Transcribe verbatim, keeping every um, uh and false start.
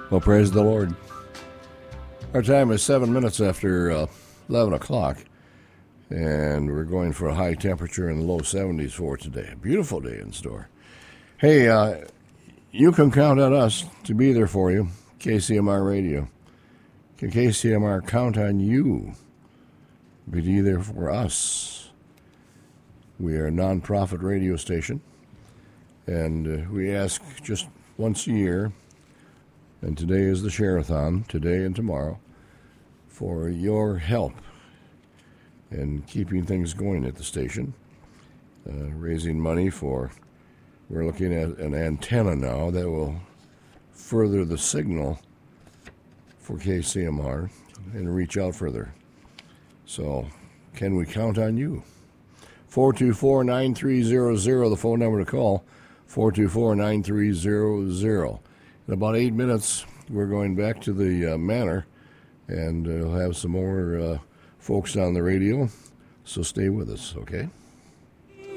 Well, praise the Lord. Our time is seven minutes after uh, eleven o'clock, and we're going for a high temperature in the low seventies for today. A beautiful day in store. Hey, uh, you can count on us to be there for you, K C M R Radio. Can K C M R count on you to be there for us? We are a non-profit radio station, and uh, we ask just once a year, and today is the Share-a-thon, today and tomorrow, for your help in keeping things going at the station, uh, raising money for, we're looking at an antenna now that will further the signal for K C M R and reach out further. So, can we count on you? four two four, nine three zero zero, the phone number to call, four two four, nine three zero zero. In about eight minutes, we're going back to the uh, manor, and uh, we'll have some more uh, folks on the radio, so stay with us, okay?